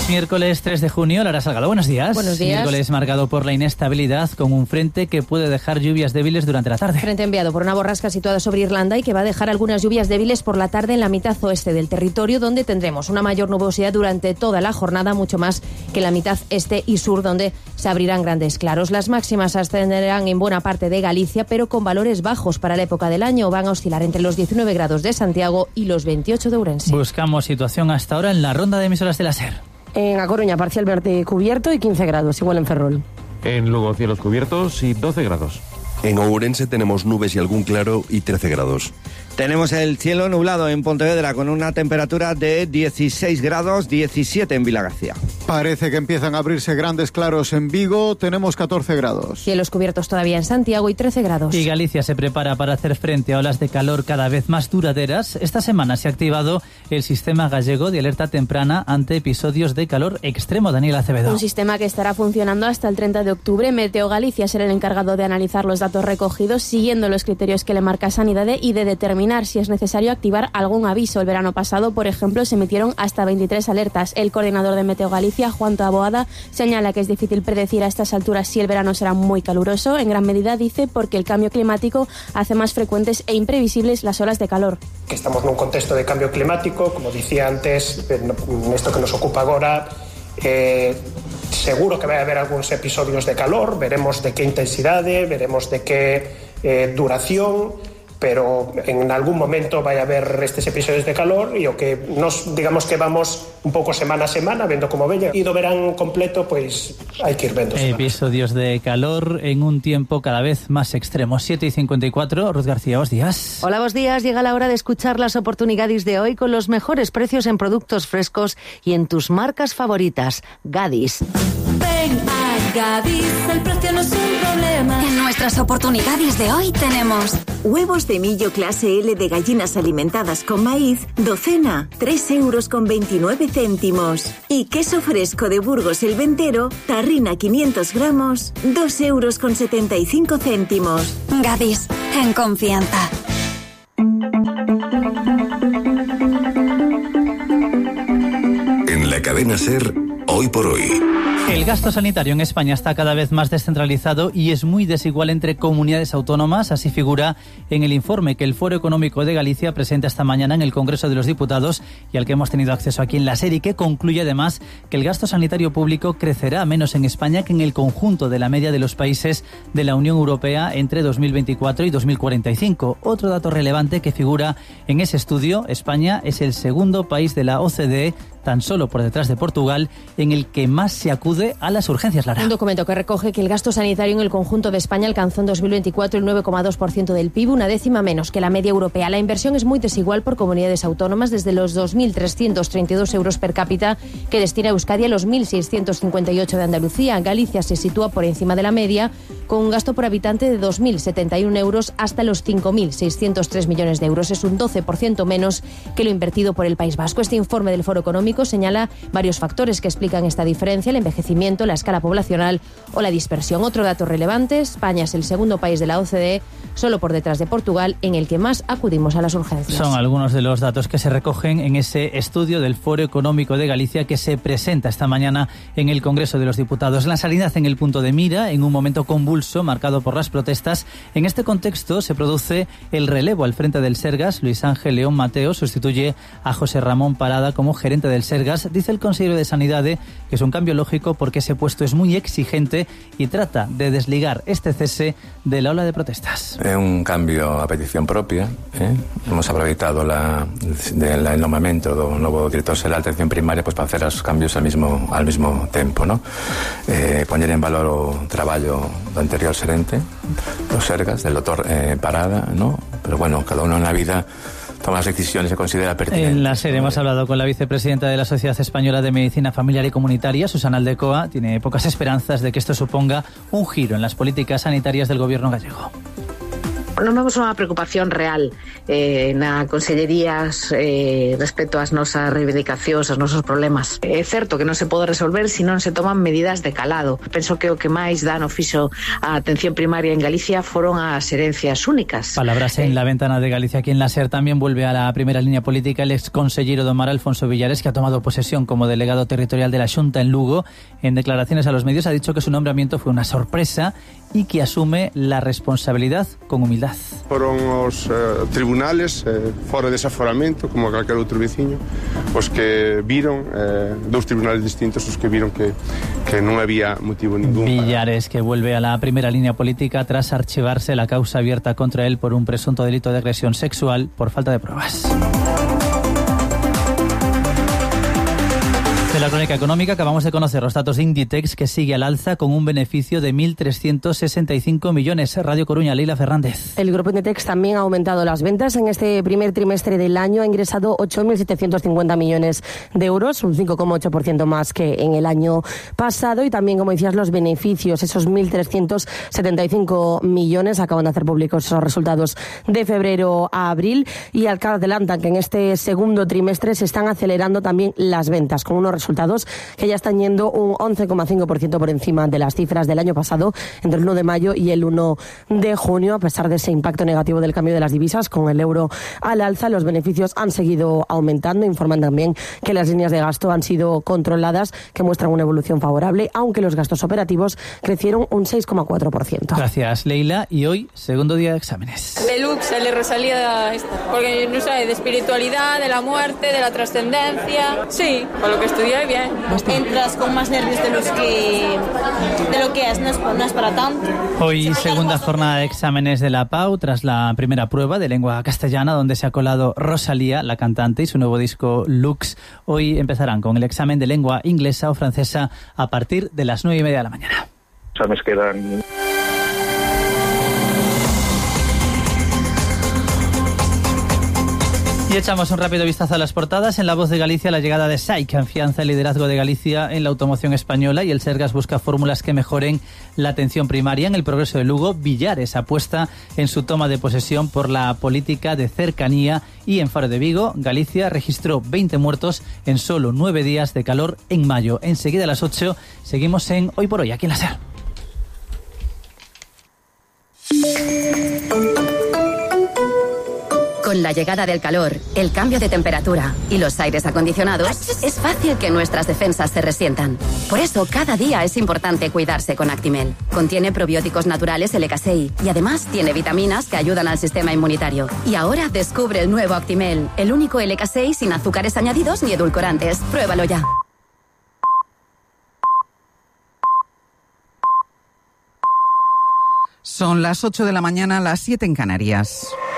Es miércoles 3 de junio, Lara Salgado, buenos días. Buenos días. Miércoles marcado por la inestabilidad con un frente que puede dejar lluvias débiles durante la tarde. Frente enviado por una borrasca situada sobre Irlanda y que va a dejar algunas lluvias débiles por la tarde en la mitad oeste del territorio, donde tendremos una mayor nubosidad durante toda la jornada, mucho más que en la mitad este y sur, donde se abrirán grandes claros. Las máximas ascenderán en buena parte de Galicia, pero con valores bajos para la época del año. Van a oscilar entre los 19 grados de Santiago y los 28 de Ourense. Buscamos situación hasta ahora en la ronda de emisoras de la SER. En A Coruña, parcialmente cubierto y 15 grados, igual en Ferrol. En Lugo, cielos cubiertos y 12 grados. En Ourense tenemos nubes y algún claro y 13 grados. Tenemos el cielo nublado en Pontevedra con una temperatura de 16 grados, 17 en Vilagarcía. Parece que empiezan a abrirse grandes claros en Vigo, tenemos 14 grados. Cielos cubiertos todavía en Santiago y 13 grados. Y Galicia se prepara para hacer frente a olas de calor cada vez más duraderas. Esta semana se ha activado el sistema gallego de alerta temprana ante episodios de calor extremo. Daniel Acevedo. Un sistema que estará funcionando hasta el 30 de octubre. Meteo Galicia será el encargado de analizar los datos recogidos siguiendo los criterios que le marca Sanidade y de determinar si es necesario activar algún aviso. El verano pasado, por ejemplo, se emitieron hasta 23 alertas. El coordinador de Meteo Galicia, Juan Taboada, señala que es difícil predecir a estas alturas si el verano será muy caluroso. En gran medida, dice, porque el cambio climático hace más frecuentes e imprevisibles las olas de calor. Que estamos nun contexto de cambio climático, como dicía antes, nesto que nos ocupa agora, seguro que vai haber algúns episodios de calor, veremos de que intensidade, veremos de que duración, pero en algún momento vai haber estes episodios de calor e o que nos, digamos que vamos un pouco semana a semana vendo como veña, e do verán completo pois hai que ir vendo episodios de calor en un tiempo cada vez más extremo. 7:54, Ruth García, buenos días. Hola, buenos días. Llega la hora de escuchar las oportunidades de hoy con los mejores precios en productos frescos y en tus marcas favoritas. Gadis. Ven a Gadis, el precio no es un problema. En nuestras oportunidades de hoy tenemos huevos de millo clase L de gallinas alimentadas con maíz, docena, 3,29 €. Y queso fresco de Burgos el Ventero, tarrina 500 gramos, 2,75 €. Gadis, en confianza. En la cadena SER, hoy por hoy. El gasto sanitario en España está cada vez más descentralizado y es muy desigual entre comunidades autónomas. Así figura en el informe que el Foro Económico de Galicia presenta esta mañana en el Congreso de los Diputados y al que hemos tenido acceso aquí en la SER, y que concluye además que el gasto sanitario público crecerá menos en España que en el conjunto de la media de los países de la Unión Europea entre 2024 y 2045. Otro dato relevante que figura en ese estudio: España es el segundo país de la OCDE, tan solo por detrás de Portugal, en el que más se acude a las urgencias, Lara. Un documento que recoge que el gasto sanitario en el conjunto de España alcanzó en 2024 el 9,2% del PIB, una décima menos que la media europea. La inversión es muy desigual por comunidades autónomas, desde los 2.332 € per cápita que destina Euskadi a los 1.658 de Andalucía. Galicia se sitúa por encima de la media, con un gasto por habitante de 2.071 € hasta los 5.603 millones de euros. Es un 12% menos que lo invertido por el País Vasco. Este informe del Foro Económico señala varios factores que explican esta diferencia: el envejecimiento, la escala poblacional o la dispersión. Otro dato relevante: España es el segundo país de la OCDE, solo por detrás de Portugal, en el que más acudimos a las urgencias. Son algunos de los datos que se recogen en ese estudio del Foro Económico de Galicia que se presenta esta mañana en el Congreso de los Diputados. La sanidad en el punto de mira, en un momento convulso marcado por las protestas. En este contexto se produce el relevo al frente del Sergas. Luis Ángel León Mateo sustituye a José Ramón Parada como gerente del Sergas. Dice el consejero de Sanidade que es un cambio lógico porque ese puesto es muy exigente y trata de desligar este cese de la ola de protestas. É un cambio a petición propia. Hemos aproveitado el nombramiento do novo director xeral de atención primaria para hacer os cambios al mismo tempo, ¿no? Poñer en valor o traballo do anterior xerente do Sergas, del doctor Parada, ¿no? Pero bueno, cada uno na vida toma las decisiones que considera pertinentes. En la serie hemos hablado con la vicepresidenta de la Sociedad Española de Medicina Familiar y Comunitaria, Susana Aldecoa. Tiene pocas esperanzas de que esto suponga un giro en las políticas sanitarias del gobierno gallego. Non vemos unha preocupación real na Consellería respecto ás nosas reivindicacións, aos nosos problemas. É certo que non se pode resolver se non se toman medidas de calado. Penso que o que máis dano fixo a atención primaria en Galicia foron as herencias únicas. Palabras en la ventana de Galicia. Aquí en la SER también vuelve a la primera línea política el exconsellero do Mar, Alfonso Villares, que ha tomado posesión como delegado territorial de la Xunta en Lugo. En declaraciones a los medios ha dicho que su nombramiento fue una sorpresa y que asume la responsabilidad con humildad. Foron os tribunales, fora de desaforamento, como calquer outro veciño, os que viron, dous tribunales distintos, os que viron que non había motivo ningún. Villares, que vuelve a la primera línea política tras archivarse la causa abierta contra él por un presunto delito de agresión sexual por falta de pruebas. De la crónica económica acabamos de conocer los datos de Inditex, que sigue al alza con un beneficio de 1.365 millones. Radio Coruña, Leila Fernández. El grupo Inditex también ha aumentado las ventas. En este primer trimestre del año ha ingresado 8.750 millones de euros, un 5,8% más que en el año pasado. Y también, como decías, los beneficios, esos 1.375 millones, acaban de hacer públicos esos resultados de febrero a abril. Y adelantan que en este segundo trimestre se están acelerando también las ventas, con unos resultados que ya están yendo un 11,5% por encima de las cifras del año pasado, entre el 1 de mayo y el 1 de junio, a pesar de ese impacto negativo del cambio de las divisas. Con el euro al alza, los beneficios han seguido aumentando. Informan también que las líneas de gasto han sido controladas, que muestran una evolución favorable, aunque los gastos operativos crecieron un 6,4%. Gracias, Leila. Y hoy, segundo día de exámenes. De Lux, se le resalía esto, porque no sé, de espiritualidad, de la muerte, de la trascendencia. Sí, con lo que estudié bien. Entras con más nervios de lo que es, no es para tanto. Hoy segunda jornada de exámenes de la PAU tras la primera prueba de lengua castellana, donde se ha colado Rosalía, la cantante, y su nuevo disco Lux. Hoy empezarán con el examen de lengua inglesa o francesa a partir de las 9:30 de la mañana. Exámenes quedan. Y echamos un rápido vistazo a las portadas. En La Voz de Galicia, la llegada de SAIC afianza el liderazgo de Galicia en la automoción española, y el Sergas busca fórmulas que mejoren la atención primaria. En El Progreso de Lugo, Villares apuesta en su toma de posesión por la política de cercanía, y en Faro de Vigo, Galicia registró 20 muertos en solo 9 días de calor en mayo. Enseguida a las 8 seguimos en Hoy por Hoy, aquí en la SER. Con la llegada del calor, el cambio de temperatura y los aires acondicionados, es fácil que nuestras defensas se resientan. Por eso, cada día es importante cuidarse con Actimel. Contiene probióticos naturales LK6 y además tiene vitaminas que ayudan al sistema inmunitario. Y ahora descubre el nuevo Actimel, el único LK6 sin azúcares añadidos ni edulcorantes. Pruébalo ya. Son las 8 de la mañana, las 7 en Canarias.